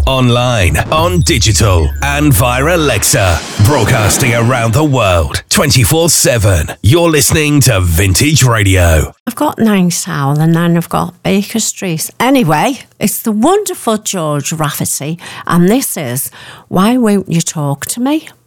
online, on digital, and via Alexa. Broadcasting around the world, 24/7. You're listening to Vintage Radio. I've got Nice Owl and then I've got Baker Street. Anyway, it's the wonderful George Rafferty, and this is Why Won't You Talk to Me?